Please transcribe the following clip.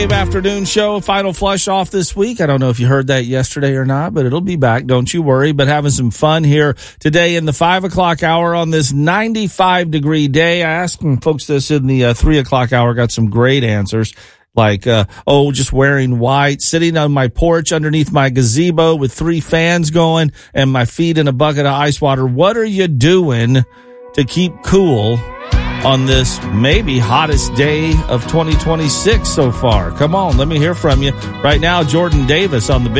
Afternoon show, final flush off this week. I don't know if you heard that yesterday or not, but it'll be back. Don't you worry. But having some fun here today in the 5 o'clock hour on this 95-degree day. I asked some folks this in the 3 o'clock hour, got some great answers. Like, just wearing white, sitting on my porch underneath my gazebo with 3 fans going and my feet in a bucket of ice water. What are you doing to keep cool on this maybe hottest day of 2026 so far? Come on, let me hear from you. Right now, Jordan Davis on the Big